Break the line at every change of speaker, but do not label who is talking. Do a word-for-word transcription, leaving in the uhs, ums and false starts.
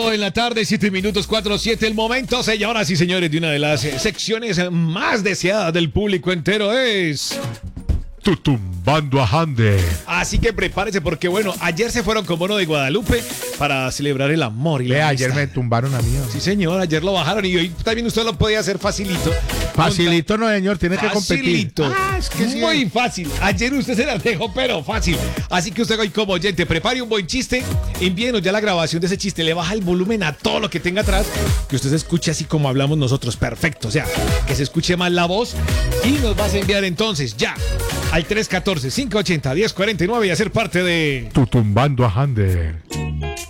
En la tarde, siete minutos, cuatro, siete, el momento, señoras y señores, de una de las eh, secciones más deseadas del público entero es...
Tutumbando a Hande.
Así que prepárese porque, bueno, ayer se fueron con Bono de Guadalupe para celebrar el amor y la
Ve, ayer
amistad.
me tumbaron a mí.
Sí, señor, ayer lo bajaron y hoy también usted lo podía hacer facilito.
Facilito no, señor, tiene que competir.
Facilito.
Ah, es que sí.
Muy fácil. Ayer usted se la dejó, pero fácil. Así que usted hoy como oyente, prepare un buen chiste, envíenos ya la grabación de ese chiste, le baja el volumen a todo lo que tenga atrás, que usted se escuche así como hablamos nosotros, perfecto. O sea, que se escuche más la voz y nos vas a enviar entonces ya al tres uno cuatro, cinco ocho cero, uno cero cuatro nueve y hacer parte de...
Tutumbando a Hande.